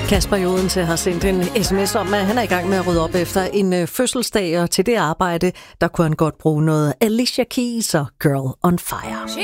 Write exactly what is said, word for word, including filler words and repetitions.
Kasper i Odense har sendt en sms om, at han er i gang med at rydde op efter en øh, fødselsdag, og til det arbejde, der kunne han godt bruge noget Alicia Keys og Girl on Fire.